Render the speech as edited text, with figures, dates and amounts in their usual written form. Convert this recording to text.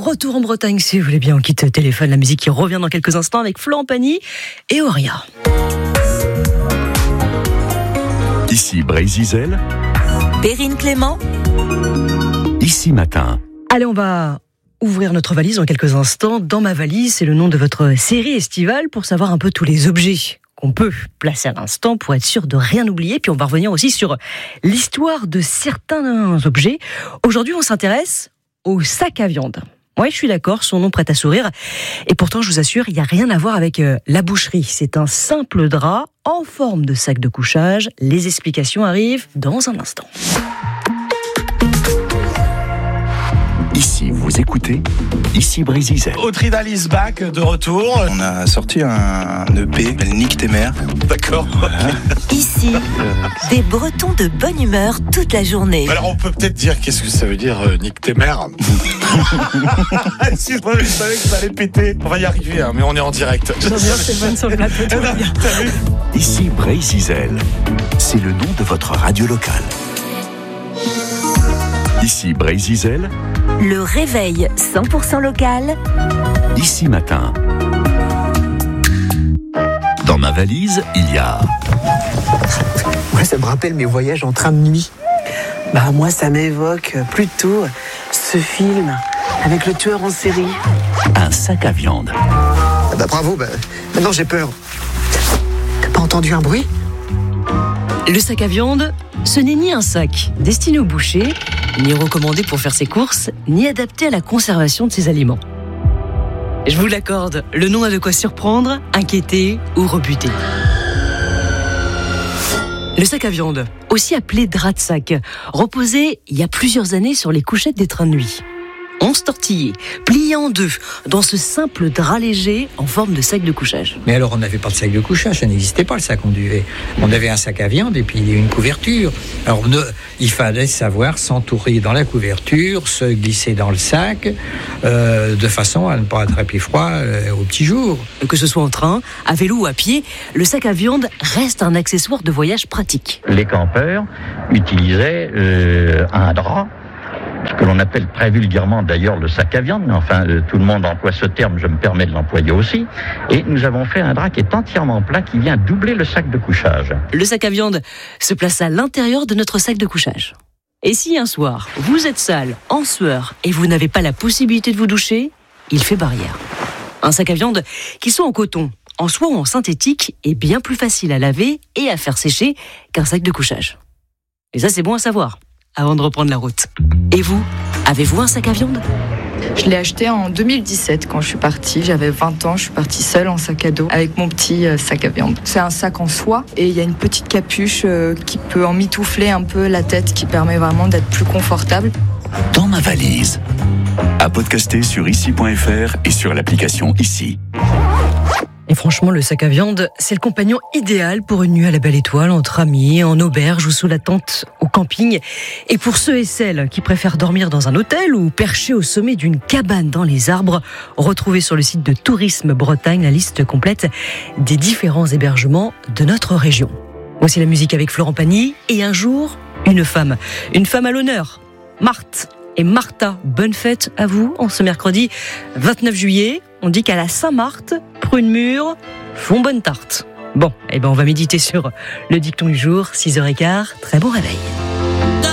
Retour en Bretagne, si vous voulez bien, on quitte téléphone. La musique qui revient dans quelques instants avec Florent Pagny et Auria. Ici Brésil, Perrine Clément, Ici Matin. Allez, on va ouvrir notre valise dans quelques instants. Dans ma valise, c'est le nom de votre série estivale pour savoir un peu tous les objets qu'on peut placer à l'instant pour être sûr de rien oublier. Puis on va revenir aussi sur l'histoire de certains objets. Aujourd'hui, on s'intéresse au sac à viande. Oui, je suis d'accord, son nom prête à sourire. Et pourtant, je vous assure, il n'y a rien à voir avec la boucherie. C'est un simple drap en forme de sac de couchage. Les explications arrivent dans un instant. Ici, vous écoutez Ici Brésil. Audrey Lisbach de retour. On a sorti un EP, Nick tes mères. D'accord. Voilà. ici, des Bretons de bonne humeur toute la journée. Alors on peut peut-être dire qu'est-ce que ça veut dire Nick tes mères. Si je savais que ça allait péter. On va y arriver, hein, mais on est en direct. C'est bonne sur le plateau, tout va bien. Ici Brésil. C'est le nom de votre radio locale. Ici Brésil. Le réveil 100% local. Ici Matin. Dans ma valise, il y a Moi, ça me rappelle mes voyages en train de nuit. Moi, ça m'évoque plutôt ce film avec le tueur en série. un sac à viande. Bravo, maintenant j'ai peur. T'as pas entendu un bruit ? Le sac à viande, ce n'est ni un sac destiné au boucher, ni recommandé pour faire ses courses, ni adapté à la conservation de ses aliments. Je vous l'accorde, le nom a de quoi surprendre, inquiéter ou rebuter. Le sac à viande, aussi appelé drap de sac, reposait il y a plusieurs années sur les couchettes des trains de nuit. 11 tortillés, pliés en deux, dans ce simple drap léger en forme de sac de couchage. Mais alors, on n'avait pas de sac de couchage, ça n'existait pas le sac en duvet. On avait un sac à viande et puis une couverture. Alors, il fallait savoir s'entourer dans la couverture, se glisser dans le sac, de façon à ne pas attraper froid au petit jour. Que ce soit en train, à vélo ou à pied, le sac à viande reste un accessoire de voyage pratique. Les campeurs utilisaient un drap, ce que l'on appelle très vulgairement d'ailleurs le sac à viande, mais enfin tout le monde emploie ce terme, je me permets de l'employer aussi, et nous avons fait un drap qui est entièrement plat, qui vient doubler le sac de couchage. Le sac à viande se place à l'intérieur de notre sac de couchage. Et si un soir, vous êtes sale, en sueur, et vous n'avez pas la possibilité de vous doucher, il fait barrière. Un sac à viande qui soit en coton, en soie ou en synthétique, est bien plus facile à laver et à faire sécher qu'un sac de couchage. Et ça, c'est bon à savoir, avant de reprendre la route. Et vous, avez-vous un sac à viande ? Je l'ai acheté en 2017 quand je suis partie. J'avais 20 ans, je suis partie seule en sac à dos avec mon petit sac à viande. C'est un sac en soie et il y a une petite capuche qui peut emmitoufler un peu la tête, qui permet vraiment d'être plus confortable. Dans ma valise. À podcaster sur ici.fr et sur l'application Ici. Et franchement, le sac à viande, c'est le compagnon idéal pour une nuit à la belle étoile, entre amis, en auberge ou sous la tente au camping. Et pour ceux et celles qui préfèrent dormir dans un hôtel ou percher au sommet d'une cabane dans les arbres, retrouvez sur le site de Tourisme Bretagne la liste complète des différents hébergements de notre région. Voici la musique avec Florent Pagny et un jour, une femme à l'honneur, Marthe. Et Martha, bonne fête à vous en ce mercredi 29 juillet. On dit qu'à la Saint-Marthe, prunes mûres font bonne tarte. Bon, on va méditer sur le dicton du jour, 6h15. Très bon réveil.